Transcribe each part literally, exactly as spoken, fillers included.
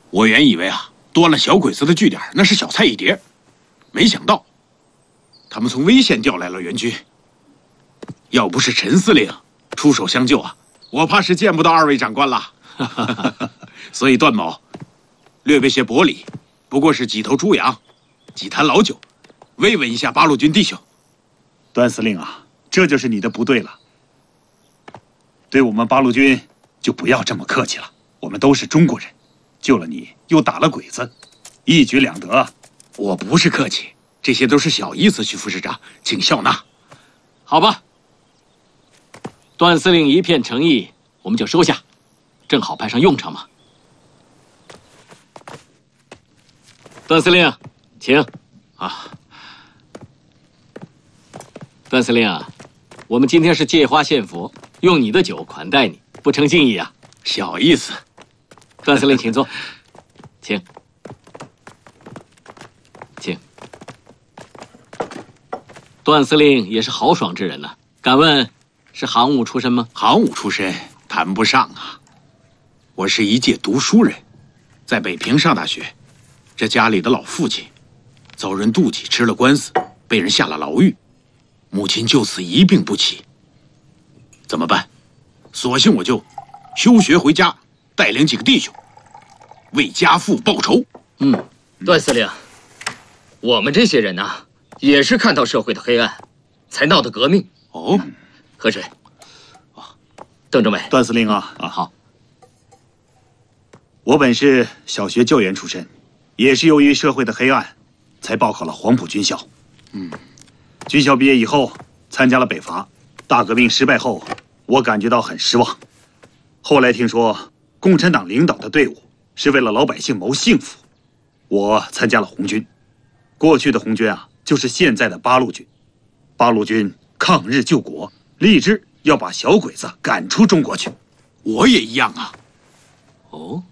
我原以为啊，端了小鬼子的据点那是小菜一碟，没想到他们从危县调来了援军。要不是陈司令出手相救啊，我怕是见不到二位长官了。所以段某略备些薄礼，不过是几头猪羊，几坛老酒，慰问一下八路军弟兄。 段司令啊，这就是你的不对了。对我们八路军就不要这么客气了，我们都是中国人，救了你又打了鬼子，一举两得。 我不是客气，这些都是小意思，徐副师长，请笑纳。 好吧，段司令一片诚意，我们就收下，正好派上用场嘛。段司令，请。 啊， 段司令啊，我们今天是借花献佛，用你的酒款待你，不成敬意啊。 小意思。 段司令，请坐，请，请。段司令也是豪爽之人呐、啊，敢问是行伍出身吗？ 行伍出身谈不上啊，我是一介读书人，在北平上大学。这家里的老父亲遭人妒忌，吃了官司，被人下了牢狱，母亲就此一病不起。怎么办？索性我就休学回家，带领几个弟兄为家父报仇。 嗯， 段司令，我们这些人呢、啊，也是看到社会的黑暗，才闹的革命。 哦， 喝水。邓政委， 段司令啊，啊好。 我本是小学教员出身，也是由于社会的黑暗，才报考了黄埔军校。 嗯， 军校毕业以后，参加了北伐。大革命失败后，我感觉到很失望。后来听说共产党领导的队伍是为了老百姓谋幸福，我参加了红军。过去的红军啊，就是现在的八路军。八路军抗日救国，立志要把小鬼子赶出中国去。 我也一样啊。 哦，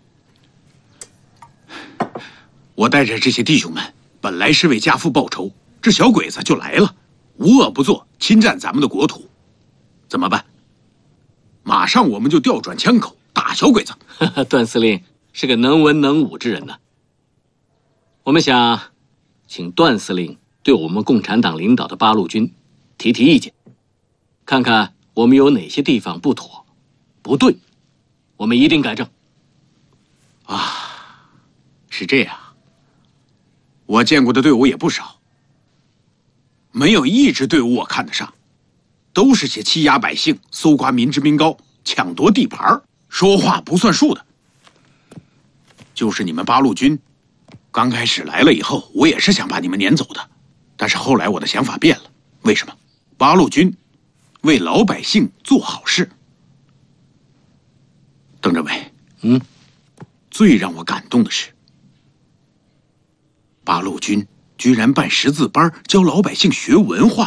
我带着这些弟兄们，本来是为家父报仇，这小鬼子就来了，无恶不作，侵占咱们的国土，怎么办？马上我们就调转枪口打小鬼子。 段司令是个能文能武之人呢、啊。我们想请段司令对我们共产党领导的八路军提提意见，看看我们有哪些地方不妥、不对，我们一定改正。 啊，是这样。我见过的队伍也不少，没有一支队伍我看得上，都是些欺压百姓、搜刮民脂民膏、抢夺地盘、说话不算数的。就是你们八路军，刚开始来了以后，我也是想把你们撵走的，但是后来我的想法变了。为什么？八路军为老百姓做好事。邓政委， 嗯， 最让我感动的是，八路军居然办识字班，教老百姓学文化。